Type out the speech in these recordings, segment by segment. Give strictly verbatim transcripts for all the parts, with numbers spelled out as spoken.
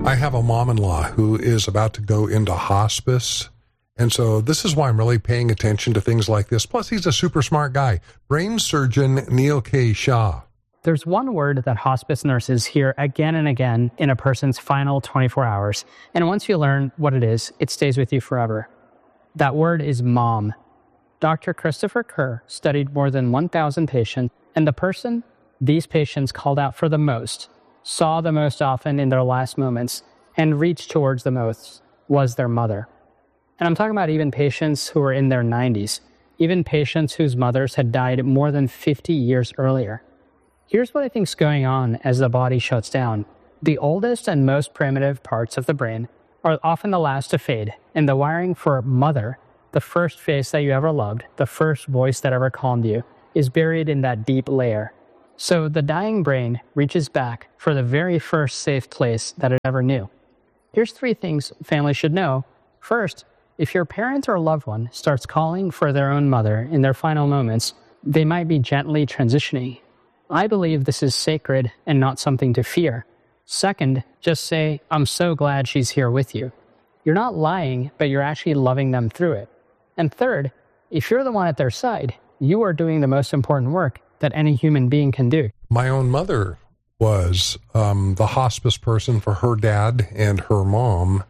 I have a mom-in-law who is about to go into hospice, and so this is why I'm really paying attention to things like this. Plus, he's a super smart guy. Brain surgeon Neil K. Shah. There's one word that hospice nurses hear again and again in a person's final twenty-four hours, and once you learn what it is, it stays with you forever. That word is mom. Doctor Christopher Kerr studied more than one thousand patients, and the person these patients called out for the most, saw the most often in their last moments, and reached towards the most was their mother. And I'm talking about even patients who were in their nineties, even patients whose mothers had died more than fifty years earlier. Here's what I think's going on as the body shuts down. The oldest and most primitive parts of the brain are often the last to fade, and the wiring for mother, the first face that you ever loved, the first voice that ever calmed you, is buried in that deep layer. So the dying brain reaches back for the very first safe place that it ever knew. Here's three things families should know. First, if your parent or loved one starts calling for their own mother in their final moments, they might be gently transitioning. I believe this is sacred and not something to fear. Second, just say, I'm so glad she's here with you. You're not lying, but you're actually loving them through it. And third, if you're the one at their side, you are doing the most important work that any human being can do. My own mother was um, the hospice person for her dad and her mom.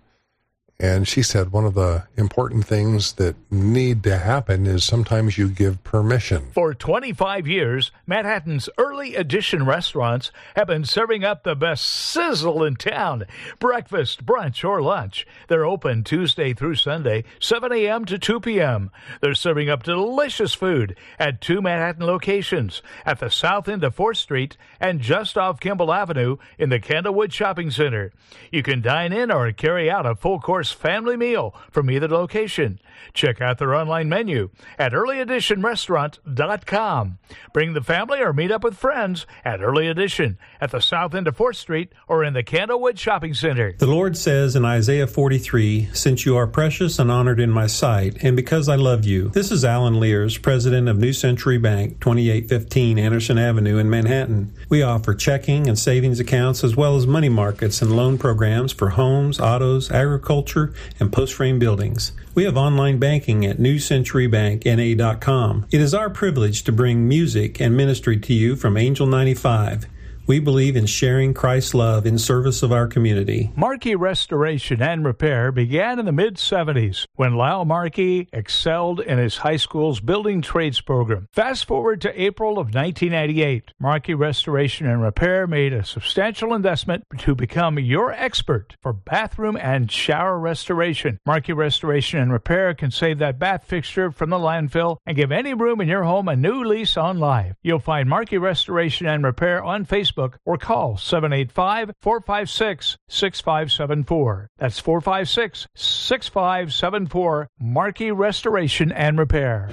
And she said one of the important things that need to happen is sometimes you give permission. For twenty-five years, Manhattan's early edition restaurants have been serving up the best sizzle in town. Breakfast, brunch, or lunch. They're open Tuesday through Sunday, seven a.m. to two p.m. They're serving up delicious food at two Manhattan locations, at the south end of fourth Street and just off Kimball Avenue in the Candlewood Shopping Center. You can dine in or carry out a full-course family meal from either location. Check out their online menu at early edition restaurant dot com. Bring the family or meet up with friends at Early Edition at the south end of fourth Street or in the Candlewood Shopping Center. The Lord says in Isaiah forty-three, since you are precious and honored in my sight, and because I love you. This is Alan Lears, president of New Century Bank, twenty-eight fifteen Anderson Avenue in Manhattan. We offer checking and savings accounts as well as money markets and loan programs for homes, autos, agriculture, and post-frame buildings. We have online banking at new century bank n a dot com. It is our privilege to bring music and ministry to you from Angel ninety-five. We believe in sharing Christ's love in service of our community. Markey Restoration and Repair began in the mid-seventies when Lyle Markey excelled in his high school's building trades program. Fast forward to April of nineteen ninety-eight. Markey Restoration and Repair made a substantial investment to become your expert for bathroom and shower restoration. Markey Restoration and Repair can save that bath fixture from the landfill and give any room in your home a new lease on life. You'll find Markey Restoration and Repair on Facebook or call seven eight five, four five six, six five seven four. That's four five six, six five seven four, Markey Restoration and Repair.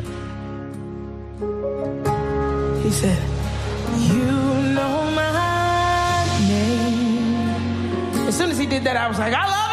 He said, you know my name. As soon as he did that, I was like, I love